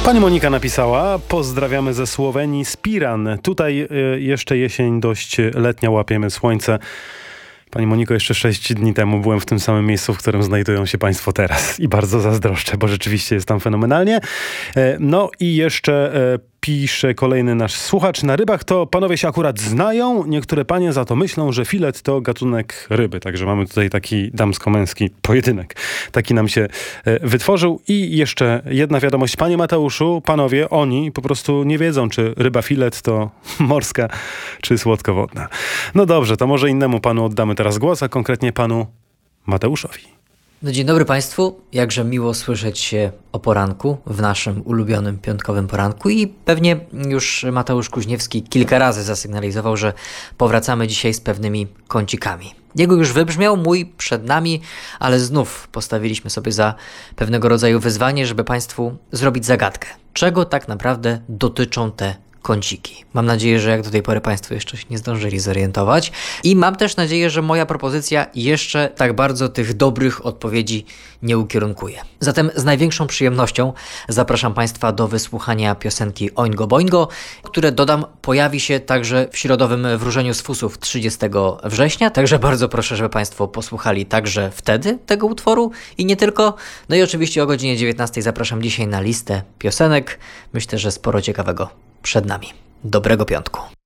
Pani Monika napisała: pozdrawiamy ze Słowenii, z Piran. Tutaj jeszcze jesień dość letnia, łapiemy słońce. Pani Moniko, jeszcze 6 dni temu byłem w tym samym miejscu, w którym znajdują się Państwo teraz. I bardzo zazdroszczę, bo rzeczywiście jest tam fenomenalnie. No i jeszcze pisze kolejny nasz słuchacz: na rybach to panowie się akurat znają, niektóre panie za to myślą, że filet to gatunek ryby. Także mamy tutaj taki damsko-męski pojedynek. Taki nam się wytworzył. I jeszcze jedna wiadomość. Panie Mateuszu, panowie, oni po prostu nie wiedzą, czy ryba filet to morska, czy słodkowodna. No dobrze, to może innemu panu oddamy teraz głos, a konkretnie panu Mateuszowi. No dzień dobry Państwu, jakże miło słyszeć się o poranku, w naszym ulubionym piątkowym poranku i pewnie już Mateusz Kuźniewski kilka razy zasygnalizował, że powracamy dzisiaj z pewnymi kącikami. Jego już wybrzmiał, mój przed nami, ale znów postawiliśmy sobie za pewnego rodzaju wyzwanie, żeby Państwu zrobić zagadkę. Czego tak naprawdę dotyczą te kąciki? Mam nadzieję, że jak do tej pory Państwo jeszcze się nie zdążyli zorientować i mam też nadzieję, że moja propozycja jeszcze tak bardzo tych dobrych odpowiedzi nie ukierunkuje. Zatem z największą przyjemnością zapraszam Państwa do wysłuchania piosenki Oingo Boingo, które, dodam, pojawi się także w środowym wróżeniu z fusów 30 września, także bardzo proszę, żeby Państwo posłuchali także wtedy tego utworu i nie tylko. No i oczywiście o godzinie 19 zapraszam dzisiaj na listę piosenek. Myślę, że sporo ciekawego przed nami. Dobrego piątku.